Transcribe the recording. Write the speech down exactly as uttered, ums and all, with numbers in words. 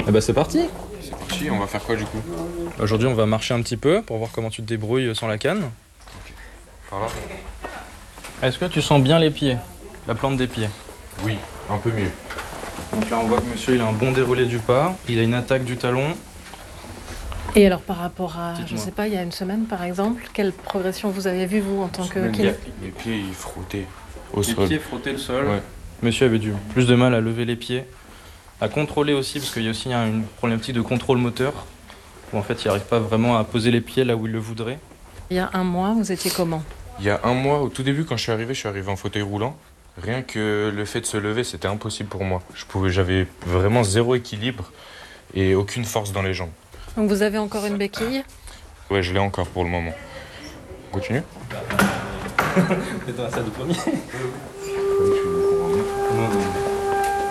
Eh bah c'est parti. C'est parti, on va faire quoi du coup? Aujourd'hui on va marcher un petit peu pour voir comment tu te débrouilles sans la canne. Ok. Par là? Est-ce que tu sens bien les pieds? La plante des pieds? Oui, un peu mieux. Donc là on voit que monsieur il a un bon déroulé du pas, il a une attaque du talon. Et alors par rapport à, Dites-moi. je sais pas, il y a une semaine par exemple, quelle progression vous avez vue vous en tant que Même kiné? les, les pieds ils frottaient au Les sol. pieds frottaient le sol. Ouais. Monsieur avait du plus de mal à lever les pieds, à contrôler aussi parce qu'il y a aussi une problématique de contrôle moteur où en fait il n'arrive pas vraiment à poser les pieds là où il le voudrait. Il y a un mois, vous étiez comment? Il y a un mois, au tout début quand je suis arrivé, je suis arrivé en fauteuil roulant. Rien que le fait de se lever, c'était impossible pour moi. Je pouvais, j'avais vraiment zéro équilibre et aucune force dans les jambes. Donc vous avez encore une béquille? Ouais, je l'ai encore pour le moment. On continue? C'est dans la salle de premier.